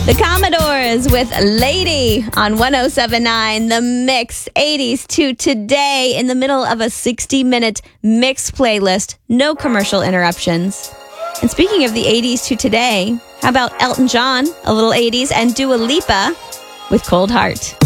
The Commodores with Lady on 107.9 The Mix. 80s to today in the middle of a 60-minute mix playlist. No commercial interruptions. And speaking of the 80s to today, how about Elton John, a little 80s, and Dua Lipa with Cold Heart.